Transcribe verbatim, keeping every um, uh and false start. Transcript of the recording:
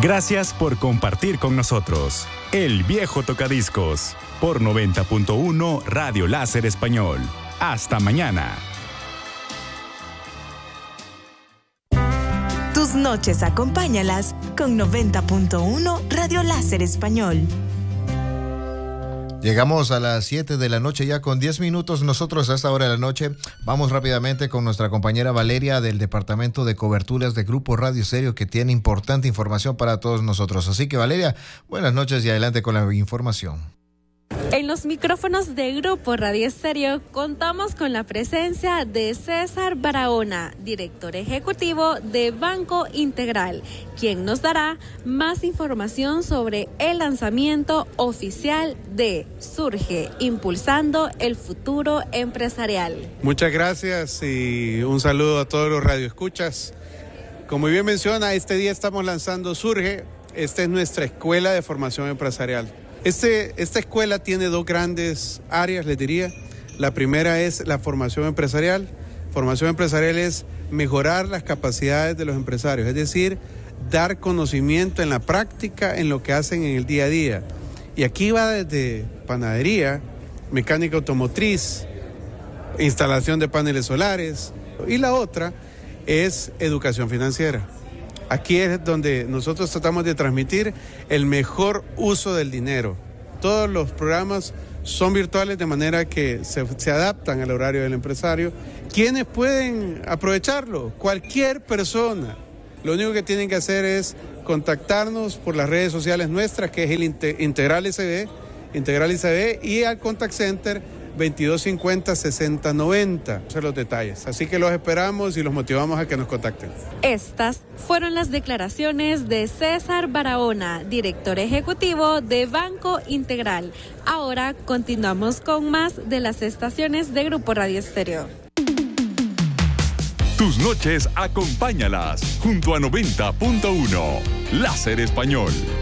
Gracias por compartir con nosotros El Viejo Tocadiscos por noventa punto uno Radio Láser Español. Hasta mañana. Tus noches acompáñalas con noventa punto uno Radio Láser Español. Llegamos a las siete de la noche ya con diez minutos. Nosotros a esta hora de la noche vamos rápidamente con nuestra compañera Valeria del Departamento de Coberturas de Grupo Radio Estéreo, que tiene importante información para todos nosotros. Así que Valeria, buenas noches y adelante con la información. En los micrófonos de Grupo Radio Estéreo contamos con la presencia de César Barahona, director ejecutivo de Banco Integral, quien nos dará más información sobre el lanzamiento oficial de Surge, impulsando el futuro empresarial. Muchas gracias y un saludo a todos los radioescuchas. Como bien menciona, este día estamos lanzando Surge. Esta es nuestra escuela de formación empresarial. Este, esta escuela tiene dos grandes áreas, les diría. La primera es la formación empresarial. Formación empresarial es mejorar las capacidades de los empresarios, es decir, dar conocimiento en la práctica en lo que hacen en el día a día. Y aquí va desde panadería, mecánica automotriz, instalación de paneles solares. Y la otra es educación financiera. Aquí es donde nosotros tratamos de transmitir el mejor uso del dinero. Todos los programas son virtuales de manera que se, se adaptan al horario del empresario. ¿Quiénes pueden aprovecharlo? Cualquier persona. Lo único que tienen que hacer es contactarnos por las redes sociales nuestras, que es el Integral S B, Integral S B, y al Contact Center veintidós cincuenta sesenta noventa. Esos son los detalles. Así que los esperamos y los motivamos a que nos contacten. Estas fueron las declaraciones de César Barahona, director ejecutivo de Banco Integral. Ahora continuamos con más de las estaciones de Grupo Radio Estéreo. Tus noches acompáñalas junto a noventa punto uno Láser Español.